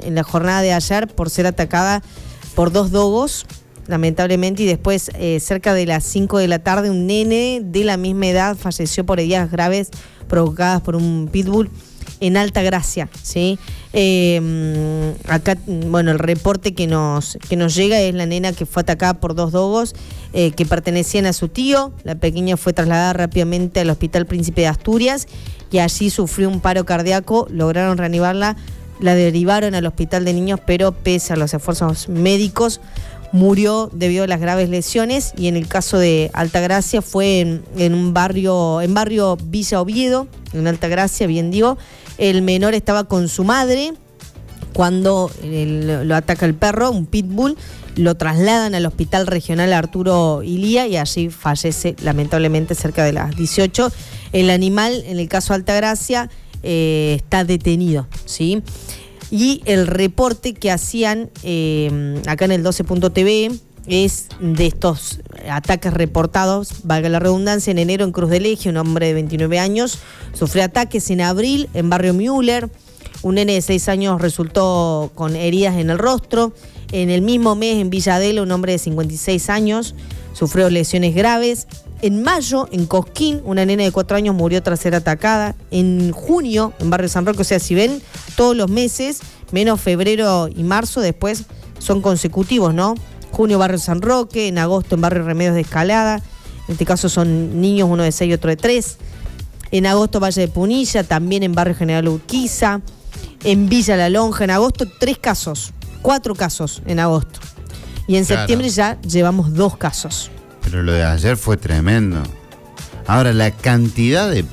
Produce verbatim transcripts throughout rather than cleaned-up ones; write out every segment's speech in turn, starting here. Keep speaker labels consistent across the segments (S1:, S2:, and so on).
S1: en la jornada de ayer por ser atacada por dos dogos, lamentablemente, y después eh, cerca de las cinco de la tarde un nene de la misma edad falleció por heridas graves provocadas por un pitbull en Altagracia, ¿sí? Eh, acá, bueno, el reporte que nos, que nos llega es la nena que fue atacada por dos dogos eh, que pertenecían a su tío. La pequeña fue trasladada rápidamente al Hospital Príncipe de Asturias y allí sufrió un paro cardíaco, lograron reanimarla, la derivaron al Hospital de Niños, pero pese a los esfuerzos médicos, murió debido a las graves lesiones. Y en el caso de Altagracia fue en, en un barrio, en barrio Villa Oviedo, en Altagracia, bien digo. El menor estaba con su madre cuando el, lo ataca el perro, un pitbull. Lo trasladan al Hospital Regional Arturo Ilía y allí fallece lamentablemente cerca de las dieciocho. El animal, en el caso de Altagracia, eh, está detenido, ¿sí? Y el reporte que hacían eh, acá en el doce punto t v es de estos ataques reportados, valga la redundancia, en enero en Cruz del Eje, un hombre de veintinueve años sufrió ataques. En abril en Barrio Müller, un nene de seis años resultó con heridas en el rostro. En el mismo mes en Villa Adela, un hombre de cincuenta y seis años sufrió lesiones graves. En mayo, en Cosquín, una nena de cuatro años murió tras ser atacada. En junio, en Barrio San Roque, o sea, si ven, todos los meses, menos febrero y marzo, después son consecutivos, ¿no? Junio, Barrio San Roque, en agosto, en Barrio Remedios de Escalada. En este caso son niños, uno de seis y otro de tres. En agosto, Valle de Punilla, también en Barrio General Urquiza. En Villa La Lonja, en agosto, tres casos, cuatro casos en agosto. Y en claro. septiembre ya llevamos dos casos.
S2: Pero lo de ayer fue tremendo. Ahora, la cantidad de,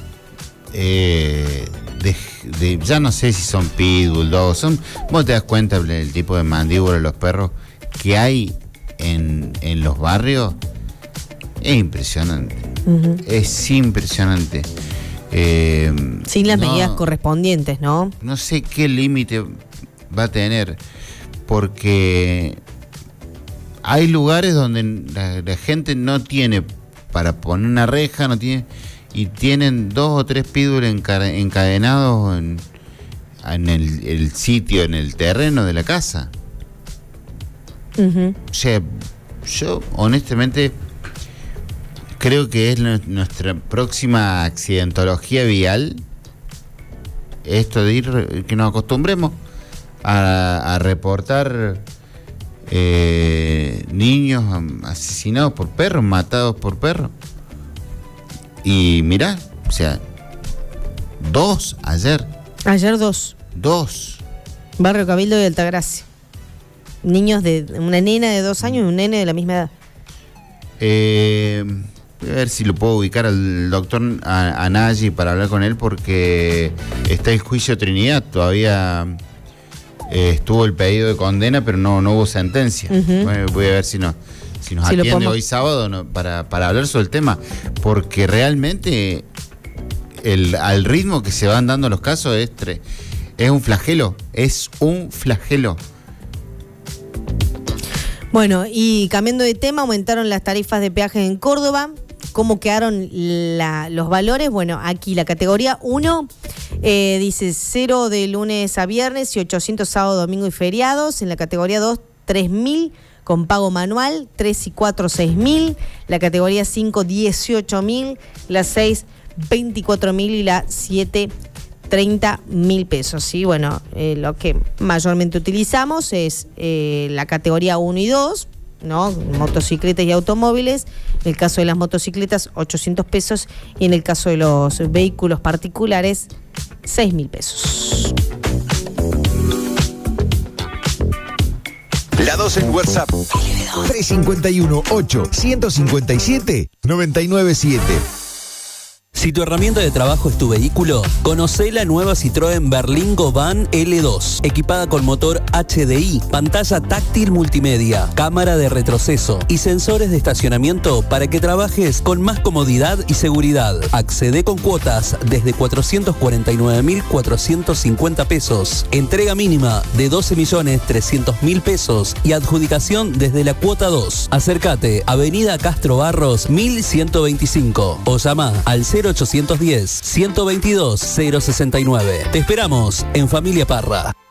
S2: eh, de, de ya no sé si son pitbull, dogs, son, vos te das cuenta del tipo de mandíbula de los perros que hay en, en los barrios. Es impresionante. Uh-huh. Es impresionante. Eh,
S1: Sin las no, medidas correspondientes, ¿no?
S2: No sé qué límite va a tener, porque hay lugares donde la, la gente no tiene para poner una reja, no tiene, y tienen dos o tres pitbull enca- encadenados en, en el, el sitio, en el terreno de la casa. Uh-huh. O sea, yo honestamente creo que es nuestra próxima accidentología vial, esto de ir, que nos acostumbremos a, a reportar eh, niños asesinados por perros, matados por perros. Y mirá, o sea, dos ayer.
S1: Ayer dos.
S2: Dos.
S1: Barrio Cabildo y Altagracia. Niños de una nena de dos años y un nene de la misma edad.
S2: Eh, voy a ver si lo puedo ubicar al doctor Anagi para hablar con él, porque está el juicio Trinidad. Todavía eh, estuvo el pedido de condena, pero no, no hubo sentencia. Uh-huh. Bueno, voy a ver si, no, si nos si atiende podemos... hoy sábado, ¿no? para, para hablar sobre el tema, porque realmente el, al ritmo que se van dando los casos es, tre- es un flagelo, es un flagelo.
S1: Bueno, y cambiando de tema, aumentaron las tarifas de peaje en Córdoba. ¿Cómo quedaron la, los valores? Bueno, aquí la categoría uno eh, dice cero de lunes a viernes y ochocientos sábado, domingo y feriados. En la categoría dos, tres mil con pago manual, tres y cuatro, seis mil. La categoría cinco, dieciocho mil. La seis, veinticuatro mil y la siete, treinta mil pesos, ¿sí? Bueno, eh, lo que mayormente utilizamos es eh, la categoría uno y dos, ¿no? Motocicletas y automóviles. En el caso de las motocicletas, ochocientos pesos. Y en el caso de los vehículos particulares, seis mil pesos.
S3: La dos en WhatsApp. tres cinco uno, ocho, uno cinco siete, nueve nueve siete.
S4: Si tu herramienta de trabajo es tu vehículo, conocé la nueva Citroën Berlingo Van L dos, equipada con motor H D I, pantalla táctil multimedia, cámara de retroceso y sensores de estacionamiento para que trabajes con más comodidad y seguridad. Accede con cuotas desde cuatrocientos cuarenta y nueve mil cuatrocientos cincuenta pesos, entrega mínima de doce millones trescientos mil pesos y adjudicación desde la cuota dos. Acércate, Avenida Castro Barros mil ciento veinticinco o llama al cero ochocientos diez, ciento veintidós, cero sesenta y nueve. Te esperamos en Familia Parra.